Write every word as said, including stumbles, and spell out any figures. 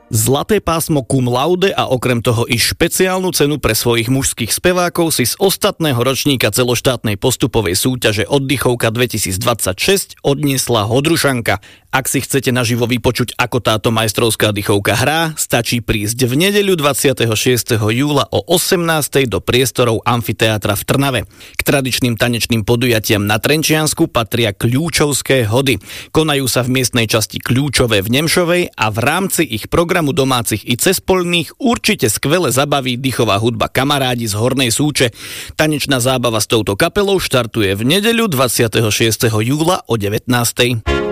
Zlaté pásmo cum laude a okrem toho i špeciálnu cenu pre svojich mužských spevákov si z ostatného ročníka celoštátnej postupovej súťaže Oddychovka dvetisícdvadsaťšesť odniesla Hodrušanka. Ak si chcete naživo vypočuť, ako táto majstrovská dychovka hrá, stačí prísť v nedeľu dvadsiateho šiesteho júla o osemnástej do priestorov Amfiteátra v Trnave. K tradičným tanečným podujatiam na Trenčiansku patria Kľúčovské hody. Konajú sa v miestnej časti Kľúčové v Nemšovej a v rámci ich programu domácich i cezpoľných určite skvele zabaví dychová hudba Kamarádi z Hornej Súče. Tanečná zábava s touto kapelou štartuje v nedeľu dvadsiateho šiesteho júla o devätnástej.